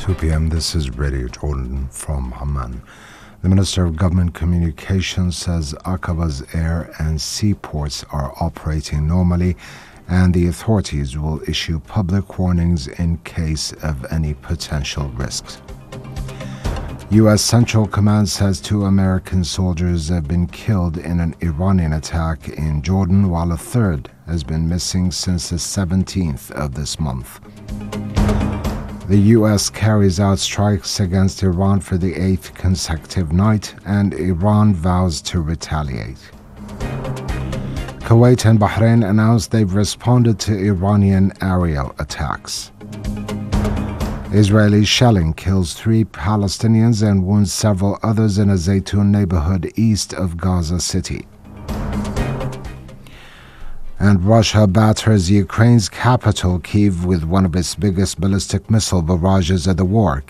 2 p.m. This is Radio Jordan from Amman. The Minister of Government Communications says Aqaba's air and seaports are operating normally, and the authorities will issue public warnings in case of any potential risks. U.S. Central Command says 2 American soldiers have been killed in an Iranian attack in Jordan, while a third has been missing since the 17th of this month. The U.S. carries out strikes against Iran for the 8th consecutive night, and Iran vows to retaliate. Kuwait and Bahrain announced they've responded to Iranian aerial attacks. Israeli shelling kills 3 Palestinians and wounds several others in a Zaytun neighborhood east of Gaza City. And Russia batters Ukraine's capital, Kyiv, with one of its biggest ballistic missile barrages of the war,